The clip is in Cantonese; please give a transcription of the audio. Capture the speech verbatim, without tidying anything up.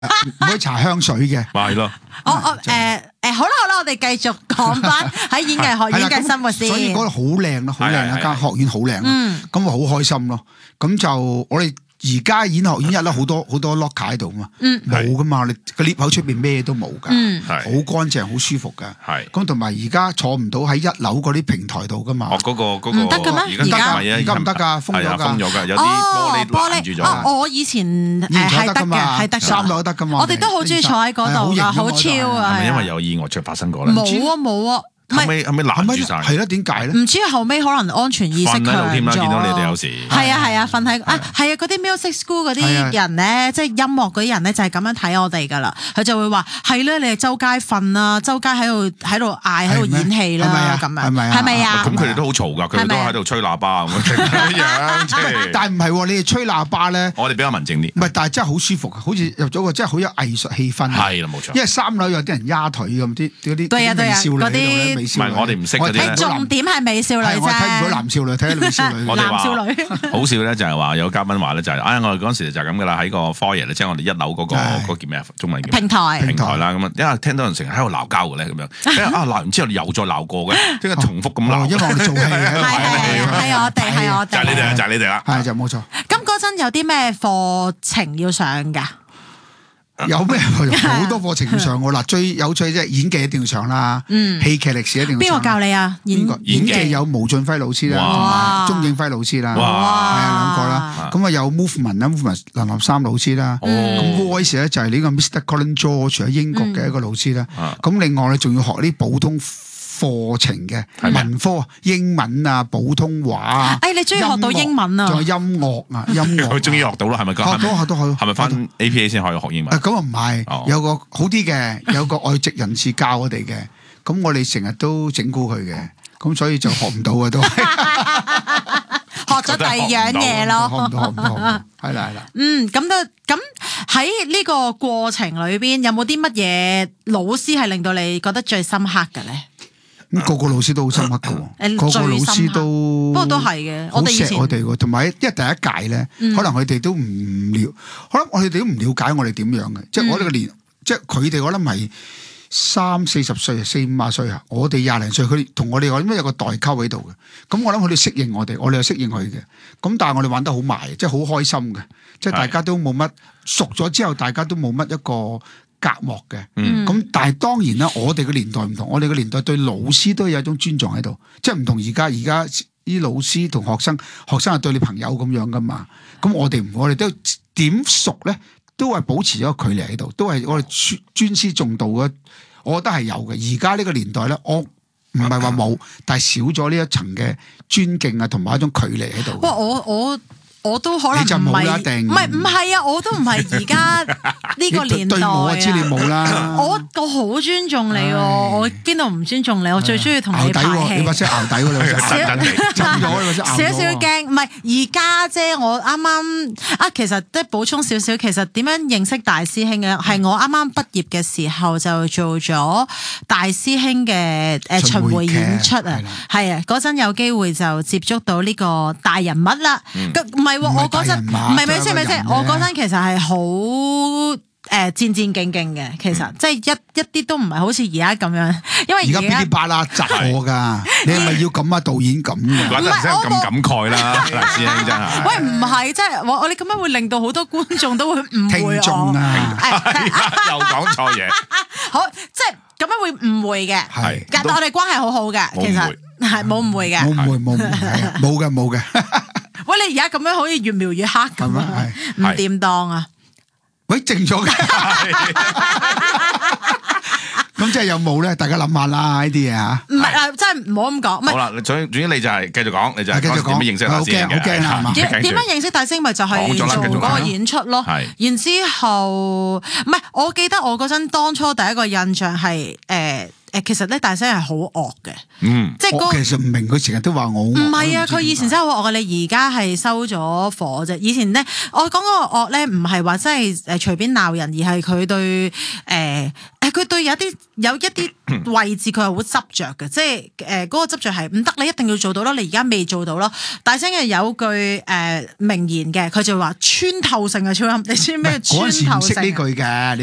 唔可以搽香水嘅。 咪係咯。 我我誒誒好啦好啦，我哋繼續講翻喺演藝學院嘅生活先。 所以嗰度好靚咯，好靚啊！間學院好靚，咁我好開心咯。咁就我哋。而家演學院一啦，好多好多 locker 喺度嘛，冇噶嘛，你個 lift 口出邊咩都冇噶，好乾淨，好舒服噶。咁同埋而家坐唔到喺一樓嗰啲平台度噶嘛。 哦，嗰個嗰個唔得嘅咩？ 而家而家唔得㗎，封咗㗎， 封咗㗎，有啲玻璃攔住咗。 哦，我以前誒係得嘅，係得三樓都得㗎嘛。 我哋都好中意坐喺嗰度㗎，好超啊！ 係咪因為有意外出發生過咧？ 冇啊冇啊。 後尾後尾攔住晒， 係咯？點解咧？ 唔知後尾可能安全意識強咗。瞓喺度添啦，見到你哋有時。係啊係啊，瞓喺啊係啊，嗰啲 music school 嗰啲人咧，即係音樂嗰啲人咧，就係咁樣睇我哋噶啦。佢就會話係咧，你哋周街瞓啦，周街喺度喺度嗌喺度演戲啦，咁樣係咪啊？係咪啊？ 咁佢哋都好嘈㗎，佢哋都喺度吹喇叭咁樣，即係。 但係唔係喎？你哋吹喇叭咧， 我哋比較文靜啲。 唔係，但係真係好舒服，好似入咗個真係好有藝術氣氛。 係啦，冇錯。 因為三樓有啲人壓腿咁，啲嗰啲對啊對啊美少女喺度咧， 唔係我哋唔識。 係重點係美少女啫， 我睇唔到男少女，睇下女少女。 我哋話男少女好笑咧，就係話有嘉賓話咧，就係啊，我哋嗰陣時就係咁噶啦，喺個 foyer 咧，即係我哋一樓嗰個嗰個叫咩啊？中文叫平台平台啦，咁啊，因為聽到人成日喺度鬧交嘅咧，咁樣，因為啊鬧完之後又再鬧過嘅，即係重複咁鬧， 因為我哋做戲係係我哋係我哋， 就係你哋啦，就係你哋啦， 係就冇錯。 咁嗰陣有啲咩課程要上㗎？ 有咩好多課程要上喎？嗱，最有趣即係演技一定要上啦，戲劇歷史一定要上。 邊個教你啊？演演技有毛俊輝老師啦，同埋鍾景輝老師啦，係啊兩個啦。咁啊有 movement 啦 ，movement 林立三老師啦。咁 voice 咧就係呢個 Mister Colin George 喺英國嘅一個老師啦。咁另外咧仲要學啲普通課程嘅文科、英文啊、普通話啊。 誒，你終於學到英文啊！ 仲有音樂啊，音樂。 佢終於學到啦，係咪？ 學到學到學到。 係咪翻 A P A 先可以學英文？ 咁啊唔係，有個好啲嘅，有個外籍人士教我哋嘅。咁我哋成日都整蠱佢嘅，咁所以就學唔到嘅都。 學咗第二樣嘢咯。 學唔到，學唔到，係啦係啦。 嗯，咁都咁喺呢個過程裏邊，有冇啲乜嘢老師係令到你覺得最深刻嘅咧？ 咁個個老師都好深刻嘅喎，個個老師都， 不過都係嘅。 我哋以前我哋喎，同埋因為第一屆咧，可能佢哋都唔了，可能我哋都唔了解我哋點樣嘅，即係我哋個年，即係佢哋我諗係三四十歲啊，四五十歲啊，我哋廿零歲，佢哋同我哋我諗有個代溝喺度嘅，咁我諗佢哋適應我哋，我哋又適應佢嘅，咁但係我哋玩得好埋，即係好開心嘅，即係大家都冇乜熟咗之後，大家都冇乜一個隔膜嘅，咁、嗯、但係當然啦，我哋嘅年代唔同，我哋嘅年代對老師都有一種尊重喺度，即係唔同而家，而家啲老師同學生，學生係對你朋友咁樣噶嘛，咁我哋唔，我哋都點熟咧，都係保持咗個距離喺度，都係我哋尊尊師重道嘅，我覺得係有嘅。而家呢個年代咧，我唔係話冇，但係少咗呢一層嘅尊敬啊，同埋一種距離喺度。 哇！我我。我都可能唔係，唔係唔係啊！我都唔係而家呢個年代啊！ 對我知你冇啦。 我我好尊重你喎，我邊度唔尊重你？我最中意同你排戲。 你把聲淆底喎，你少少驚，唔係而家啫。我啱啱啊，其實即係補充少少，其實點樣認識大師兄嘅？係我啱啱畢業嘅時候就做咗大師兄嘅誒巡迴演出啊，係啊，嗰陣有機會就接觸到呢個大人物啦。唔係。我嗰陣唔係咪先咪先，我嗰陣其實係好誒戰戰兢兢嘅，其實即係一一啲都唔係好似而家咁樣，因為而家噼里啪啦窒我㗎，你係咪要咁啊？導演咁㗎， 怪得真係咁感慨啦，大師兄真係。 喂，唔係，即係我我哋咁樣會令到好多觀眾都會誤會我。 聽眾啊， 又講錯嘢。 好，即係咁樣會誤會嘅。 係， 但我哋關係好好嘅，其實係冇誤會嘅。 冇誤會，冇誤會，冇嘅，冇嘅。 喂，你而家咁樣好似越描越黑咁啊，唔掂當啊！ 喂，靜咗嘅，咁即係有冇咧？大家諗下啦，呢啲嘢嚇。唔係啊，真係唔好咁講。 好啦，總總之你就係繼續講，你就係繼續講。 點樣認識大師兄嘅？ 好驚啊嘛！ 點點樣認識大師兄？咪就係做嗰個演出咯。然之後，唔係，我記得我嗰陣當初第一個印象係誒。誒，其實咧大師兄係好惡嘅， 嗯， 即係我其實唔明佢成日都話我， 唔係啊，佢以前真係好惡嘅，你而家係收咗火啫。以前咧，我講嗰個惡咧，唔係話真係誒隨便鬧人，而係佢對誒誒係佢對有啲有一啲位置佢係好執着嘅，即係誒嗰個執着係唔得，你一定要做到咯，你而家未做到咯。大聲嘅有句誒、呃、名言嘅，佢就話穿透性嘅超音，你知咩穿透性？ 嗰陣時唔識呢句嘅。